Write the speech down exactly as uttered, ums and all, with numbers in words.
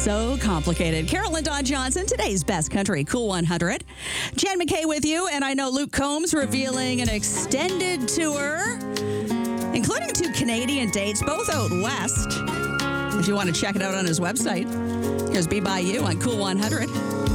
so complicated. Carol and Don Johnson, today's Best Country Cool one hundred. Jen McKay with you, and I know Luke Combs revealing an extended tour, including two Canadian dates, both out west. If you want to check it out on his website, here's Be By You on Cool one hundred.